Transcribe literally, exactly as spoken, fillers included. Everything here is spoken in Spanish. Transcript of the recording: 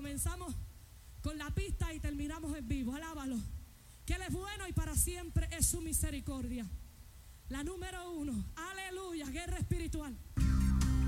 comenzamos con la pista y terminamos en vivo. Alábalo. Que Él es bueno y para siempre es su misericordia. La número uno. Aleluya. Guerra espiritual.